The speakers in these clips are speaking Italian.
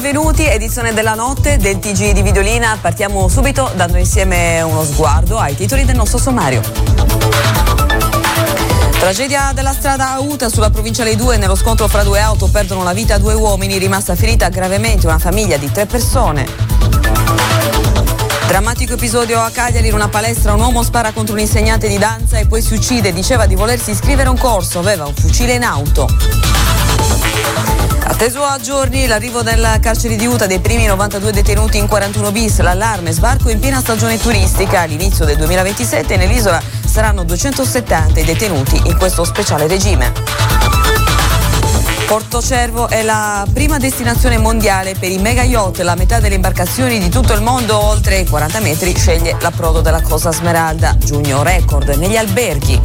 Benvenuti, edizione della notte del TG di Videolina. Partiamo subito dando insieme uno sguardo ai titoli del nostro sommario. Tragedia della strada Auta sulla provinciale 2. Nello scontro fra due auto perdono la vita 2 uomini, rimasta ferita gravemente una famiglia di 3 persone. Drammatico episodio a Cagliari, in una palestra un uomo spara contro un insegnante di danza e poi si uccide. Diceva di volersi iscrivere a un corso, aveva un fucile in auto. Atteso a giorni l'arrivo nel carcere di Uta dei primi 92 detenuti in 41 bis, l'allarme sbarco in piena stagione turistica. All'inizio del 2027 nell'isola saranno 270 i detenuti in questo speciale regime. Portocervo è la prima destinazione mondiale per i mega yacht. La metà delle imbarcazioni di tutto il mondo oltre i 40 metri sceglie l'approdo della Costa Smeralda. Giugno record negli alberghi.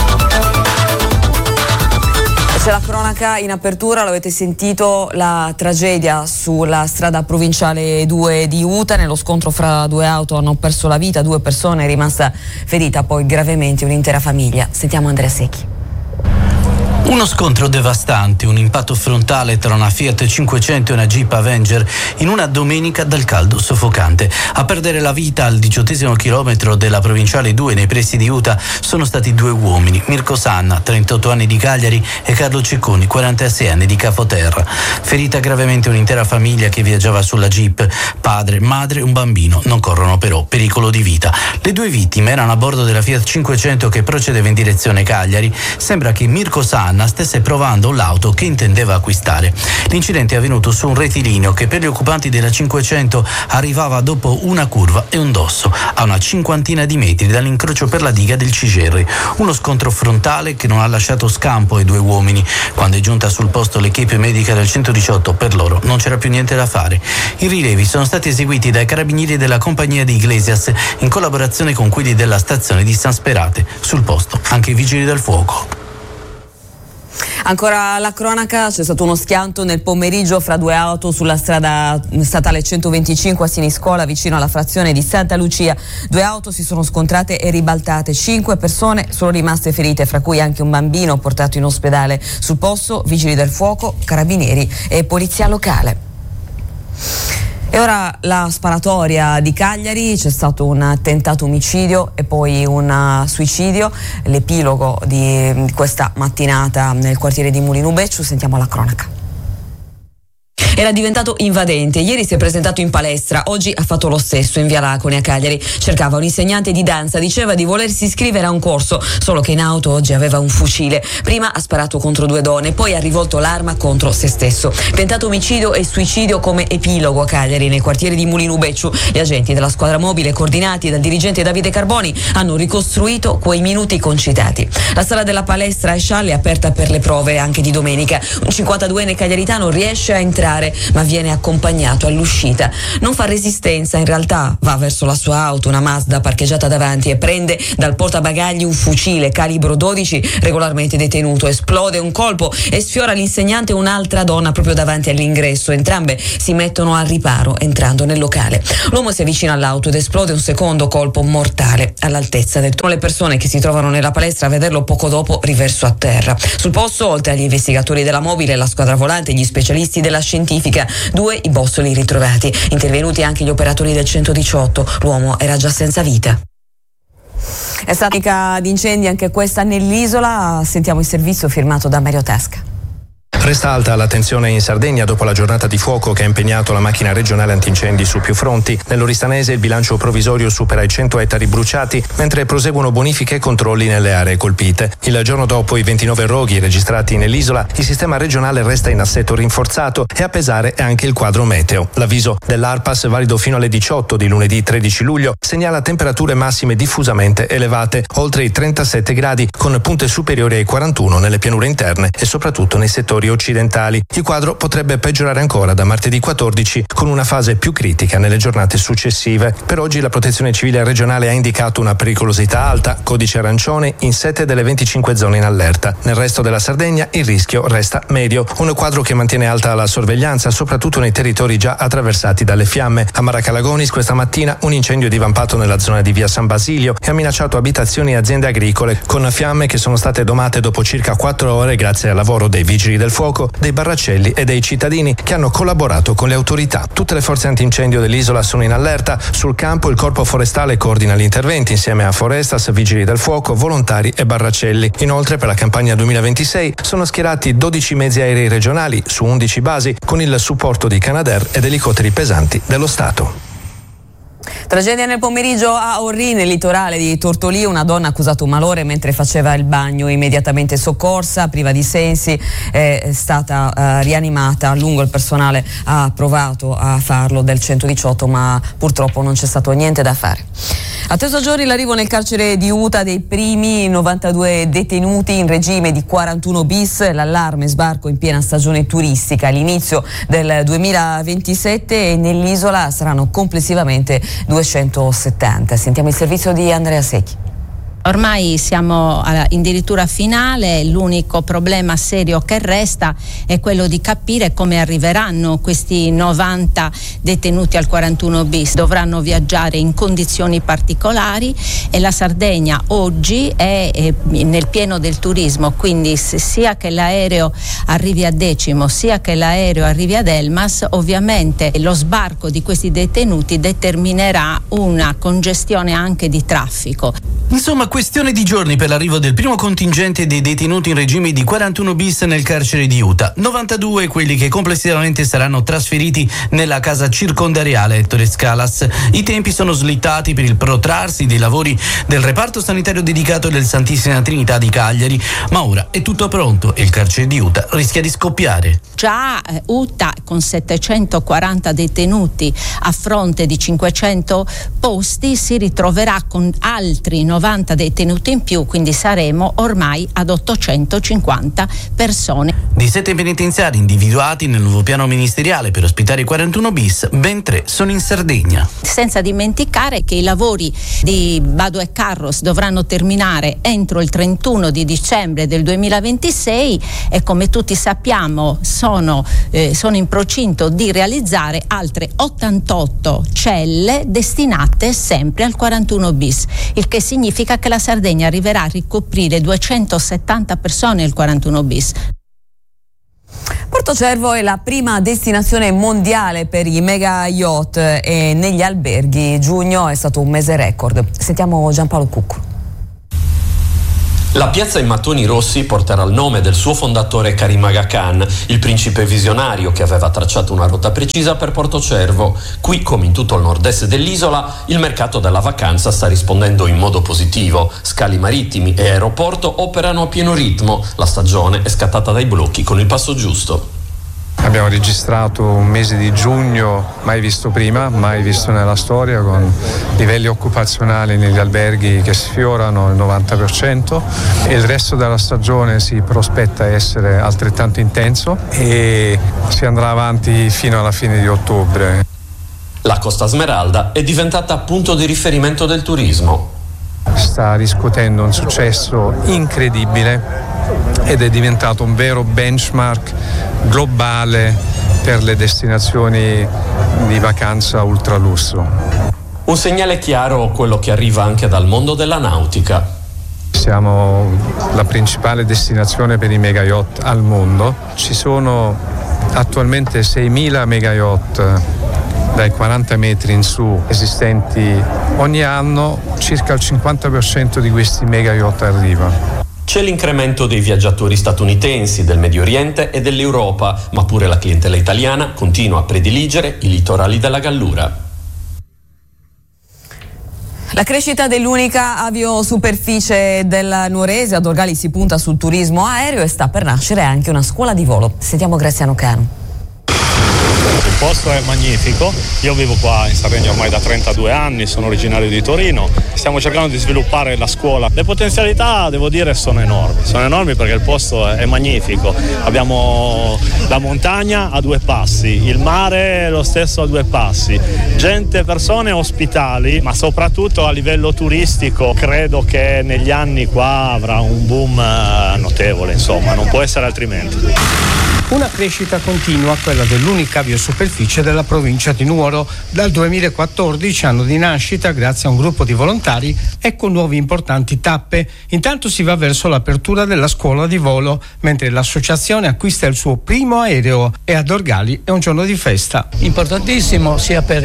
C'è la cronaca in apertura, l'avete sentito, la tragedia sulla strada provinciale 2 di Uta. Nello scontro fra due auto hanno perso la vita 2 persone, è rimasta ferita poi gravemente un'intera famiglia. Sentiamo Andrea Secchi. Uno scontro devastante, un impatto frontale tra una Fiat 500 e una Jeep Avenger in una domenica dal caldo soffocante. A perdere la vita al 18° chilometro della provinciale 2 nei pressi di Uta sono stati 2 uomini, Mirko Sanna, 38 anni di Cagliari, e Carlo Cecconi, 46 anni di Capoterra. Ferita gravemente un'intera famiglia che viaggiava sulla Jeep, padre, madre e un bambino. Non corrono però pericolo di vita. Le 2 vittime erano a bordo della Fiat 500 che procedeva in direzione Cagliari. Sembra che Mirko Sanna stesse provando l'auto che intendeva acquistare. L'incidente è avvenuto su un rettilineo che per gli occupanti della 500 arrivava dopo una curva e un dosso, a una 50 di metri dall'incrocio per la diga del Cigerri. Uno scontro frontale che non ha lasciato scampo ai 2 uomini. Quando è giunta sul posto l'equipe medica del 118, per loro non c'era più niente da fare. I rilevi sono stati eseguiti dai carabinieri della compagnia di Iglesias in collaborazione con quelli della stazione di San Sperate. Sul posto anche i vigili del fuoco. Ancora la cronaca, c'è stato uno schianto nel pomeriggio fra 2 auto sulla strada statale 125 a Siniscola, vicino alla frazione di Santa Lucia. 2 auto si sono scontrate e ribaltate, 5 persone sono rimaste ferite, fra cui anche un bambino portato in ospedale. Sul posto vigili del fuoco, carabinieri e polizia locale. E ora la sparatoria di Cagliari, c'è stato un tentato omicidio e poi un suicidio, l'epilogo di questa mattinata nel quartiere di Mulino Becciu. Sentiamo la cronaca. Era diventato invadente, ieri si è presentato in palestra, oggi ha fatto lo stesso in via Laconi a Cagliari. Cercava un insegnante di danza, diceva di volersi iscrivere a un corso, solo che in auto oggi aveva un fucile. Prima ha sparato contro 2 donne, poi ha rivolto l'arma contro se stesso. Tentato omicidio e suicidio come epilogo a Cagliari, nei quartieri di Mulino Becciu. Gli agenti della squadra mobile, coordinati dal dirigente Davide Carboni, hanno ricostruito quei minuti concitati. La sala della palestra Escialle è aperta per le prove anche di domenica. Un 52enne cagliaritano riesce a entrare, ma viene accompagnato all'uscita. Non fa resistenza, in realtà va verso la sua auto, una Mazda parcheggiata davanti, e prende dal portabagagli un fucile calibro 12 regolarmente detenuto. Esplode un colpo e sfiora l'insegnante e un'altra donna proprio davanti all'ingresso. Entrambe si mettono al riparo entrando nel locale. L'uomo si avvicina all'auto ed esplode un secondo colpo mortale all'altezza del le persone che si trovano nella palestra a vederlo poco dopo riverso a terra. Sul posto, oltre agli investigatori della mobile, la squadra volante e gli specialisti della scientifica, 2 i bossoli ritrovati. Intervenuti anche gli operatori del 118. L'uomo era già senza vita. È stata una di incendi anche questa nell'isola. Sentiamo il servizio firmato da Mario Tasca. Resta alta l'attenzione in Sardegna dopo la giornata di fuoco che ha impegnato la macchina regionale antincendi su più fronti. Nell'Oristanese il bilancio provvisorio supera i 100 ettari bruciati, mentre proseguono bonifiche e controlli nelle aree colpite. Il giorno dopo i 29 roghi registrati nell'isola, il sistema regionale resta in assetto rinforzato e a pesare è anche il quadro meteo. L'avviso dell'ARPAS, valido fino alle 18 di lunedì 13 luglio, segnala temperature massime diffusamente elevate, oltre i 37 gradi, con punte superiori ai 41 nelle pianure interne e soprattutto nei settori occidentali. Il quadro potrebbe peggiorare ancora da martedì 14, con una fase più critica nelle giornate successive. Per oggi la Protezione Civile regionale ha indicato una pericolosità alta, codice arancione, in 7 delle 25 zone in allerta. Nel resto della Sardegna il rischio resta medio, un quadro che mantiene alta la sorveglianza soprattutto nei territori già attraversati dalle fiamme. A Maracalagonis questa mattina un incendio è divampato nella zona di via San Basilio e ha minacciato abitazioni e aziende agricole, con fiamme che sono state domate dopo circa 4 ore grazie al lavoro dei vigili del fuoco fuoco, dei barracelli e dei cittadini che hanno collaborato con le autorità. Tutte le forze antincendio dell'isola sono in allerta. Sul campo il Corpo Forestale coordina gli interventi insieme a Forestas, Vigili del Fuoco, volontari e barracelli. Inoltre per la campagna 2026 sono schierati 12 mezzi aerei regionali su 11 basi con il supporto di Canadair ed elicotteri pesanti dello Stato. Tragedia nel pomeriggio a Orri, nel litorale di Tortolì. Una donna ha accusato un malore mentre faceva il bagno, immediatamente soccorsa, priva di sensi, è stata rianimata. A lungo il personale ha provato a farlo del 118, ma purtroppo non c'è stato niente da fare. Atteso a giorni l'arrivo nel carcere di Uta dei primi 92 detenuti in regime di 41 bis, l'allarme sbarco in piena stagione turistica all'inizio del 2027 e nell'isola saranno complessivamente 270. Sentiamo il servizio di Andrea Secchi. Ormai siamo addirittura finale, l'unico problema serio che resta è quello di capire come arriveranno questi 90 detenuti al 41 bis. Dovranno viaggiare in condizioni particolari e la Sardegna oggi è nel pieno del turismo, quindi sia che l'aereo arrivi a Decimo sia che l'aereo arrivi ad Elmas, ovviamente lo sbarco di questi detenuti determinerà una congestione anche di traffico. Insomma, questione di giorni per l'arrivo del primo contingente dei detenuti in regime di 41 bis nel carcere di Uta. 92 quelli che complessivamente saranno trasferiti nella casa circondariale Ettore Scalas. I tempi sono slittati per il protrarsi dei lavori del reparto sanitario dedicato del Santissima Trinità di Cagliari, ma ora è tutto pronto e il carcere di Uta rischia di scoppiare. Già Uta con 740 detenuti a fronte di 500 posti si ritroverà con altri 90 detenuti in più, quindi saremo ormai ad 850 persone. Di 7 penitenziari individuati nel nuovo piano ministeriale per ospitare i 41 bis, ben 3 sono in Sardegna. Senza dimenticare che i lavori di Bado e Carros dovranno terminare entro il 31 di dicembre del 2026 e come tutti sappiamo sono in procinto di realizzare altre 88 celle destinate sempre al 41 bis, il che significa che la Sardegna arriverà a ricoprire 270 persone al 41 bis. Portocervo è la prima destinazione mondiale per i mega yacht e negli alberghi giugno è stato un mese record. Sentiamo Giampaolo Cucco. La piazza in mattoni rossi porterà il nome del suo fondatore Karim Aga Khan, il principe visionario che aveva tracciato una rotta precisa per Portocervo. Qui, come in tutto il nord-est dell'isola, il mercato della vacanza sta rispondendo in modo positivo. Scali marittimi e aeroporto operano a pieno ritmo. La stagione è scattata dai blocchi con il passo giusto. Abbiamo registrato un mese di giugno mai visto prima, mai visto nella storia, con livelli occupazionali negli alberghi che sfiorano il 90% e il resto della stagione si prospetta essere altrettanto intenso e si andrà avanti fino alla fine di ottobre. La Costa Smeralda è diventata punto di riferimento del turismo. Sta riscuotendo un successo incredibile ed è diventato un vero benchmark globale per le destinazioni di vacanza ultralusso. Un segnale chiaro quello che arriva anche dal mondo della nautica. Siamo la principale destinazione per i mega yacht al mondo. Ci sono attualmente 6.000 mega yacht dai 40 metri in su esistenti ogni anno. Circa il 50% di questi mega yacht arriva. C'è l'incremento dei viaggiatori statunitensi, del Medio Oriente e dell'Europa, ma pure la clientela italiana continua a prediligere i litorali della Gallura. La crescita dell'unica aviosuperficie della Nuorese, ad Orgali si punta sul turismo aereo e sta per nascere anche una scuola di volo. Sentiamo Graziano Cano. Il posto è magnifico, io vivo qua in Sardegna ormai da 32 anni, sono originario di Torino, stiamo cercando di sviluppare la scuola. Le potenzialità, devo dire, sono enormi perché il posto è magnifico. Abbiamo la montagna a 2 passi, il mare lo stesso a 2 passi, gente, persone ospitali, ma soprattutto a livello turistico credo che negli anni qua avrà un boom notevole, insomma, non può essere altrimenti. Una crescita continua, quella dell'unica biosuperficie della provincia di Nuoro. Dal 2014, anno di nascita, grazie a un gruppo di volontari, e con nuove importanti tappe. Intanto si va verso l'apertura della scuola di volo, mentre l'associazione acquista il suo primo aereo e ad Orgali è un giorno di festa. Importantissimo sia per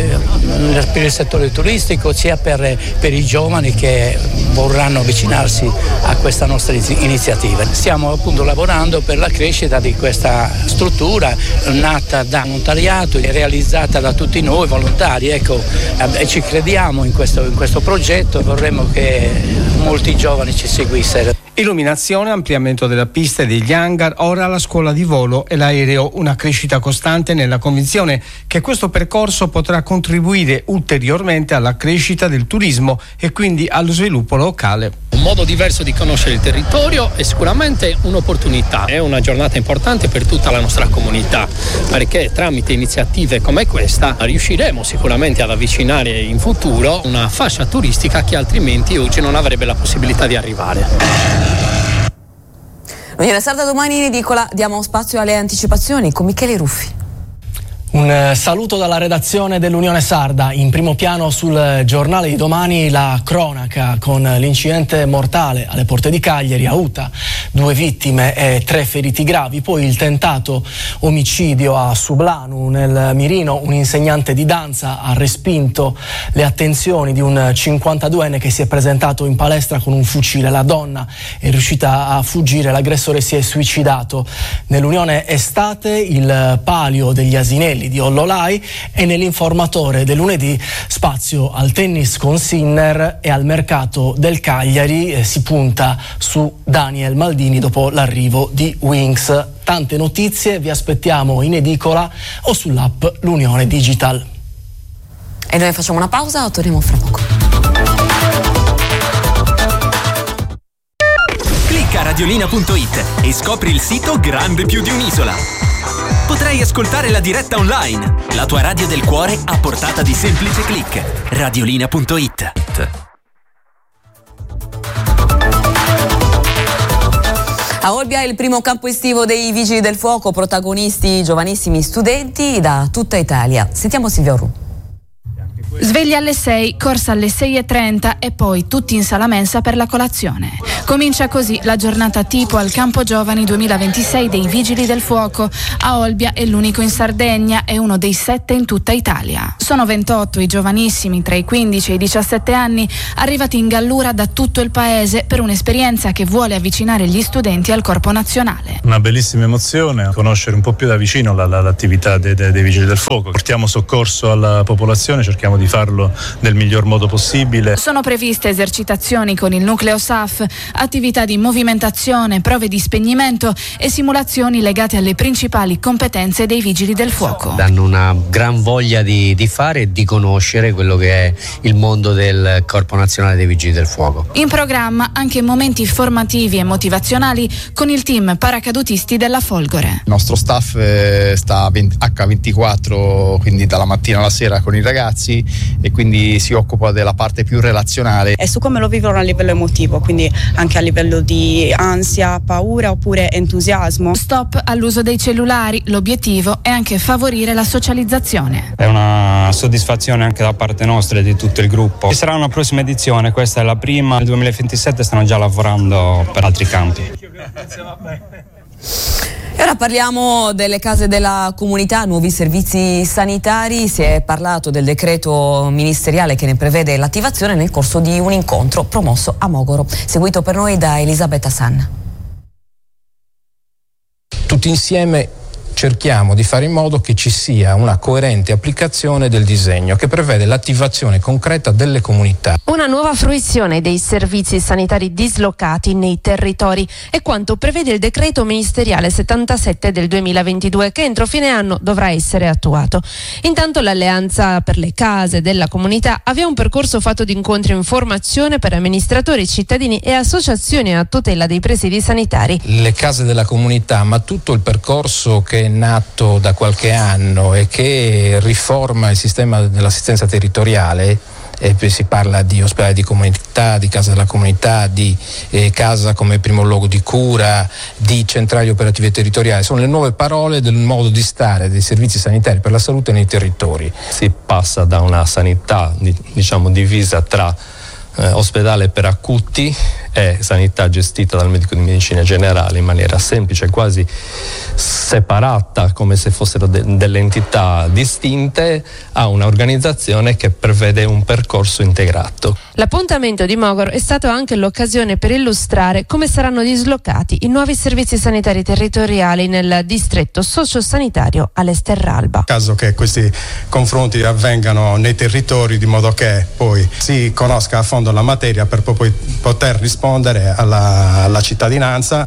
il settore turistico sia per i giovani che vorranno avvicinarsi a questa nostra iniziativa. Stiamo appunto lavorando per la crescita di questa struttura nata da volontariato e realizzata da tutti noi volontari, e ci crediamo in questo progetto e vorremmo che molti giovani ci seguissero. Illuminazione, ampliamento della pista e degli hangar, ora la scuola di volo e l'aereo, una crescita costante nella convinzione che questo percorso potrà contribuire ulteriormente alla crescita del turismo e quindi allo sviluppo locale. Un modo diverso di conoscere il territorio è sicuramente un'opportunità, è una giornata importante per tutta la nostra comunità, perché tramite iniziative come questa riusciremo sicuramente ad avvicinare in futuro una fascia turistica che altrimenti oggi non avrebbe la possibilità di arrivare. L'Unione Sarda domani in edicola, diamo spazio alle anticipazioni con Michele Ruffi. Un saluto dalla redazione dell'Unione Sarda. In primo piano sul giornale di domani la cronaca con l'incidente mortale alle porte di Cagliari, a Uta, 2 vittime e 3 feriti gravi. Poi il tentato omicidio a Sublanu, nel Mirino. Un insegnante di danza ha respinto le attenzioni di un 52enne che si è presentato in palestra con un fucile. La donna è riuscita a fuggire, l'aggressore si è suicidato. Nell'Unione Estate il palio degli asinelli di Ollolai, e nell'informatore del lunedì spazio al tennis con Sinner e al mercato del Cagliari. Si punta su Daniel Maldini dopo l'arrivo di Winks. Tante notizie, vi aspettiamo in edicola o sull'app L'Unione Digital. E noi facciamo una pausa, torniamo fra poco. Clicca radiolina.it e scopri il sito grande più di un'isola. Potrai ascoltare la diretta online, la tua radio del cuore a portata di semplice click. Radiolina.it. A Olbia è il primo campo estivo dei Vigili del Fuoco, protagonisti giovanissimi studenti da tutta Italia. Sentiamo Silvia Orru. Sveglia alle 6, corsa alle 6:30 e poi tutti in sala mensa per la colazione. Comincia così la giornata tipo al Campo Giovani 2026 dei Vigili del Fuoco. A Olbia è l'unico in Sardegna e uno dei 7 in tutta Italia. Sono 28 i giovanissimi tra i 15 e i 17 anni arrivati in Gallura da tutto il paese per un'esperienza che vuole avvicinare gli studenti al Corpo Nazionale. Una bellissima emozione, conoscere un po' più da vicino l'attività dei Vigili del Fuoco. Portiamo soccorso alla popolazione, cerchiamo di farlo nel miglior modo possibile. Sono previste esercitazioni con il nucleo SAF, attività di movimentazione, prove di spegnimento e simulazioni legate alle principali competenze dei Vigili del Fuoco. Danno una gran voglia di fare e di conoscere quello che è il mondo del Corpo Nazionale dei Vigili del Fuoco. In programma anche momenti formativi e motivazionali con il team paracadutisti della Folgore. Il nostro staff sta H24, quindi dalla mattina alla sera con i ragazzi, e quindi si occupa della parte più relazionale. E su come lo vivono a livello emotivo, quindi anche a livello di ansia, paura oppure entusiasmo. Stop all'uso dei cellulari, l'obiettivo è anche favorire la socializzazione. È una soddisfazione anche da parte nostra e di tutto il gruppo. Ci sarà una prossima edizione, questa è la prima, nel 2027 stanno già lavorando per altri campi. E ora parliamo delle case della comunità, nuovi servizi sanitari. Si è parlato del decreto ministeriale che ne prevede l'attivazione nel corso di un incontro promosso a Mogoro, seguito per noi da Elisabetta Sanna. Tutti insieme cerchiamo di fare in modo che ci sia una coerente applicazione del disegno che prevede l'attivazione concreta delle comunità. Una nuova fruizione dei servizi sanitari dislocati nei territori è quanto prevede il decreto ministeriale 77 del 2022 che entro fine anno dovrà essere attuato. Intanto l'Alleanza per le Case della Comunità avvia un percorso fatto di incontri e informazione per amministratori, cittadini e associazioni a tutela dei presidi sanitari. Le case della comunità, ma tutto il percorso che è nato da qualche anno e che riforma il sistema dell'assistenza territoriale si parla di ospedale di comunità, di casa della comunità, di casa come primo luogo di cura, di centrali operative territoriali. Sono le nuove parole del modo di stare dei servizi sanitari per la salute nei territori. Si passa da una sanità divisa tra ospedale per acuti e sanità gestita dal medico di medicina generale in maniera semplice, quasi separata, come se fossero delle entità distinte, a un'organizzazione che prevede un percorso integrato. L'appuntamento di Mogor è stato anche l'occasione per illustrare come saranno dislocati i nuovi servizi sanitari territoriali nel distretto sociosanitario all'Esterralba. Caso che questi confronti avvengano nei territori, di modo che poi si conosca a fondo la materia per poi poter rispondere alla cittadinanza.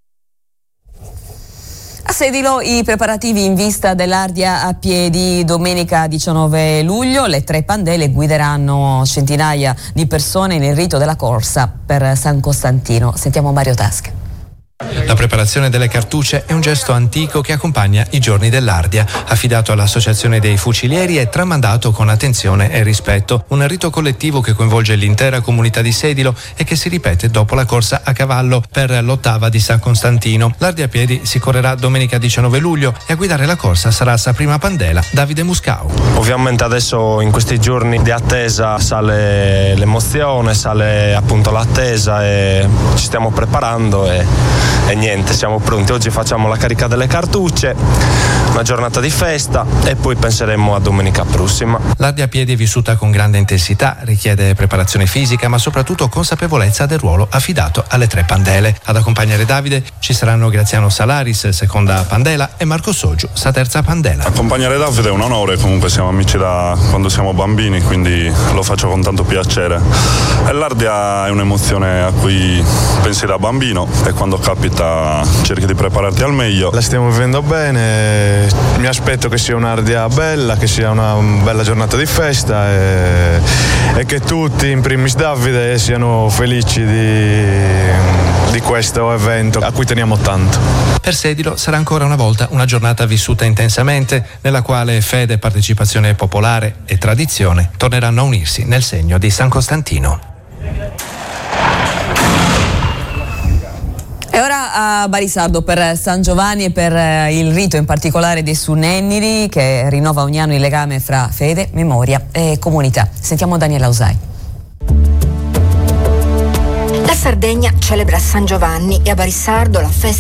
A Sedilo i preparativi in vista dell'Ardia a piedi. Domenica 19 luglio le 3 pandele guideranno centinaia di persone nel rito della corsa per San Costantino. Sentiamo Mario Tasca. La preparazione delle cartucce è un gesto antico che accompagna i giorni dell'Ardia, affidato all'Associazione dei Fucilieri e tramandato con attenzione e rispetto. Un rito collettivo che coinvolge l'intera comunità di Sedilo e che si ripete dopo la corsa a cavallo per l'8ª di San Costantino. L'Ardia a piedi si correrà domenica 19 luglio e a guidare la corsa sarà sa prima pandela Davide Muscau. Ovviamente adesso in questi giorni di attesa sale l'emozione, sale appunto l'attesa e ci stiamo preparando e niente, siamo pronti. Oggi facciamo la carica delle cartucce, una giornata di festa e poi penseremo a domenica prossima. L'Ardia a piedi è vissuta con grande intensità, richiede preparazione fisica ma soprattutto consapevolezza del ruolo affidato alle 3 pandele. Ad accompagnare Davide ci saranno Graziano Salaris, seconda pandela, e Marco Soggiu, sa terza pandela. Accompagnare Davide è un onore, comunque siamo amici da quando siamo bambini, quindi lo faccio con tanto piacere. E l'Ardia è un'emozione a cui pensi da bambino e quando capita cerchi di prepararti al meglio. La stiamo vivendo bene, mi aspetto che sia un'Ardia bella, che sia una bella giornata di festa e che tutti, in primis Davide, siano felici di questo evento a cui teniamo tanto. Per Sedilo sarà ancora una volta una giornata vissuta intensamente, nella quale fede, partecipazione popolare e tradizione torneranno a unirsi nel segno di San Costantino. E ora a Barisardo per San Giovanni e per il rito in particolare dei Sunenniri, che rinnova ogni anno il legame fra fede, memoria e comunità. Sentiamo Daniela Usai. La Sardegna celebra San Giovanni e a Barisardo la festa